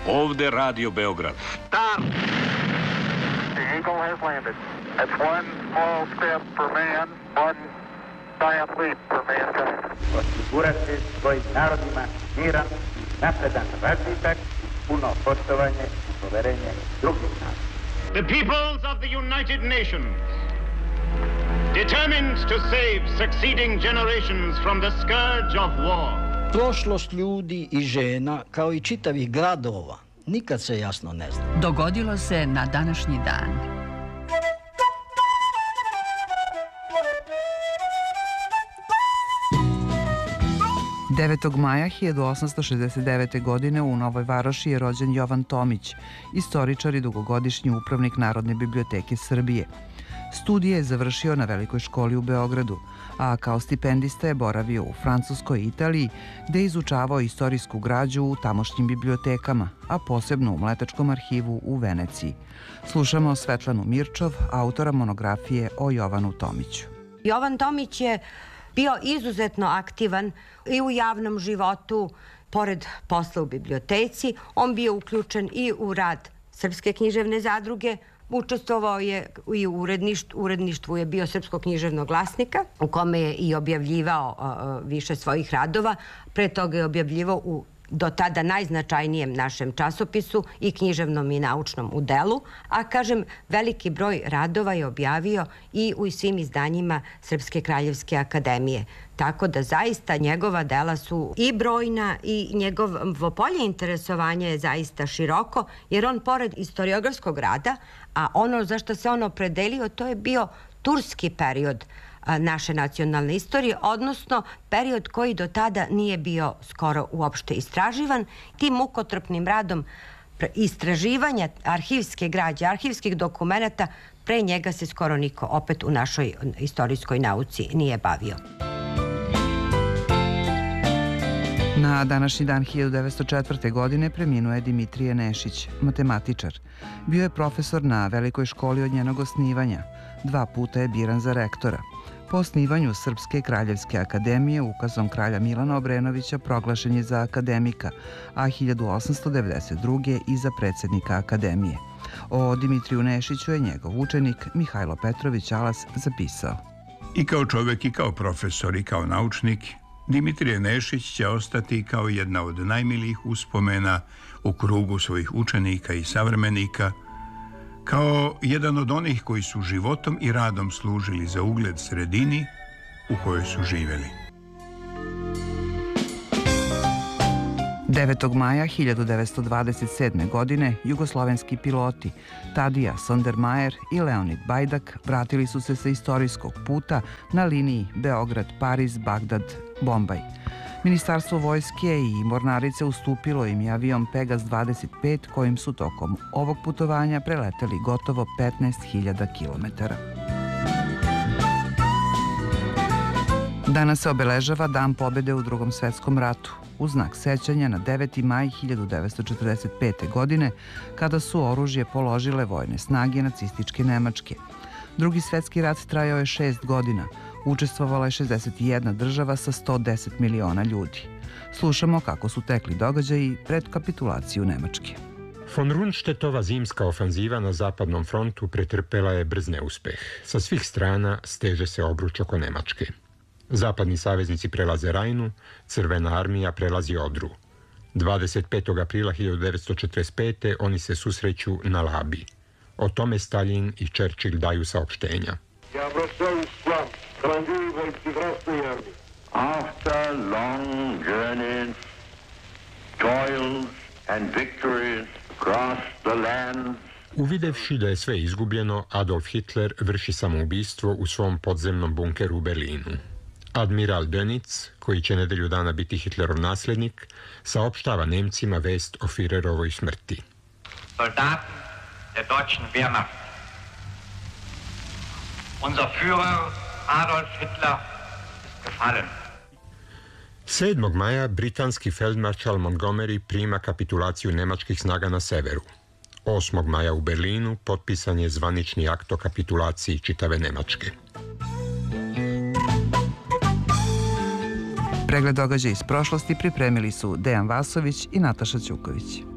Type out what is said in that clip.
Ovde Radio Beograd. Stop! The Eagle has landed. That's one small step for man, one giant leap for mankind. Osigurati svojim narodima miran, napredan razvitak, puno poštovanje i poverenje drugih naroda. The peoples of the United Nations, determined to save succeeding generations from the scourge of war. Prošlost ljudi i žena, kao i čitavih gradova, nikad se jasno ne zna. Dogodilo se na današnji dan. Maja 1869. godine u Novoj Varoši je rođen Jovan Tomić, istoričar i dugogodišnji upravnik Narodne biblioteke Srbije. Studije je završio na Velikoj školi u Beogradu, a kao stipendista je boravio u Francuskoj i Italiji, gde je izučavao istorijsku građu u tamošnjim bibliotekama, a posebno u Mletačkom arhivu u Veneciji. Slušamo Svetlanu Mirčov, autora monografije o Jovanu Tomiću. Jovan Tomić je bio izuzetno aktivan i u javnom životu, pored posla u biblioteci. On bio uključen i u rad Srpske književne zadruge, učestvovao je i u uredništvu je bio Srpskog književnog glasnika, u kome je i objavljivao više svojih radova. Pre toga je objavljivao u do tada najznačajnijem našem časopisu i književnom i naučnom udelu, a kažem, veliki broj radova je objavio i u svim izdanjima Srpske kraljevske akademije. Tako da zaista njegova dela su i brojna i njegovo polje interesovanja je zaista široko, jer on pored istoriografskog rada, a ono za što se on opredelio, to je bio turski period naše nacionalne istorije, odnosno period koji do tada nije bio skoro uopšte istraživan. Tim mukotrpnim radom istraživanja arhivske građe, arhivskih dokumenata, pre njega se skoro niko opet u našoj istorijskoj nauci nije bavio. Na današnji dan 1904. godine preminuo je Dimitrije Nešić, matematičar. Bio je profesor na Velikoj školi od njenog osnivanja. 2 puta je biran za rektora. Po osnivanju Srpske kraljevske akademije ukazom kralja Milana Obrenovića proglašen je za akademika, a 1892. i za predsjednika akademije. O Dimitriju Nešiću je njegov učenik Mihajlo Petrović Alas zapisao. I kao čovjek, i kao profesor, i kao naučnik, Dimitrije Nešić će ostati kao jedna od najmilijih uspomena u krugu svojih učenika i savremenika, kao jedan od onih koji su životom i radom služili za ugled sredini u kojoj su živjeli. 9. maja 1927. godine jugoslovenski piloti Tadija Sondermajer i Leonid Bajdak vratili su se sa istorijskog puta na liniji Beograd-Pariz-Bagdad-Bombaj. Ministarstvo vojske i mornarice ustupilo im je avion Pegas 25 kojim su tokom ovog putovanja preleteli gotovo 15.000 kilometara. Danas se obeležava Dan pobjede u Drugom svetskom ratu, u znak sećanja na 9. maj 1945. godine, kada su oružje položile vojne snage nacističke Nemačke. Drugi svetski rat trajao je 6 godina. Učestvovala je 61 država sa 110 miliona ljudi. Slušamo kako su tekli događaji pred kapitulaciju Nemačke. Von Rundstedtova zimska ofanziva na zapadnom frontu pretrpela je brz neuspeh. Sa svih strana steže se obruč oko Nemačke. Zapadni saveznici prelaze Rajnu, Crvena armija prelazi Odru. 25. aprila 1945. oni se susreću na Labi. O tome Stalin i Churchill daju saopštenja. After long journeys, toils and victories across the land, Uvidevši da je sve izgubljeno, Adolf Hitler vrši samoubistvo u svom podzemnom bunkeru u Berlinu. Admiral Dönitz, koji će nedelju dana biti Hitlerov naslednik, saopštava Nemcima vest o Führerovoj smrti. Soldaten der deutschen Wehrmacht. Unser Führer Adolf Hitler ist gefallen. 7. maja britanski feldmaršal Montgomery prima kapitulaciju nemačkih snaga na severu. 8. maja u Berlinu potpisan je zvanični akt o kapitulaciji čitave Nemačke. Pregled događaja iz prošlosti pripremili su Dejan Vasović i Nataša Ćuković.